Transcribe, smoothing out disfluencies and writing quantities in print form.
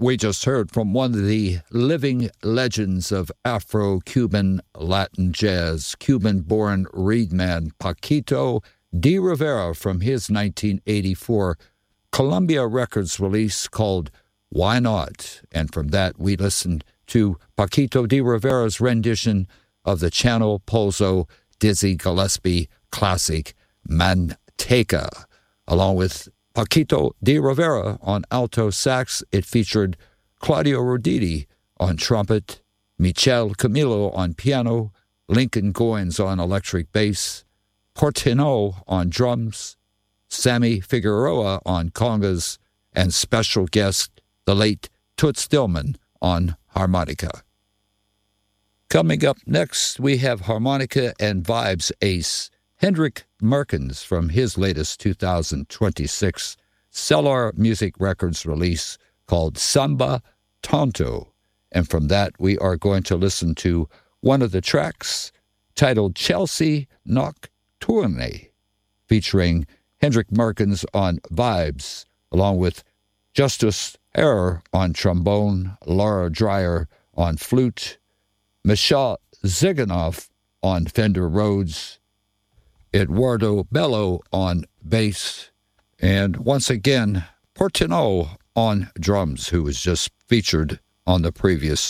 We just heard from one of the living legends of Afro-Cuban Latin jazz, Cuban-born reedman Paquito D'Rivera from his 1984 Columbia Records release called Why Not? And from that, we listened to Paquito D'Rivera's rendition of the Chano Pozo Dizzy Gillespie classic Manteca. Along with Paquito D'Rivera on alto sax, it featured Claudio Roditi on trumpet, Michel Camilo on piano, Lincoln Goins on electric bass, Portino on drums, Sammy Figueroa on congas, and special guest, the late Toots Thielemans on harmonica. Coming up next, we have harmonica and vibes ace Hendrik Merkens from his latest 2026 Cellar Music Records release called Samba Tonto. And from that, we are going to listen to one of the tracks titled Chelsea Nocturne, featuring Hendrik Merkens on vibes, along with Justus Error on trombone, Laura Dreyer on flute, Michal Ziganov on Fender Rhodes, Eduardo Bello on bass, and once again, Portino on drums, who was just featured on the previous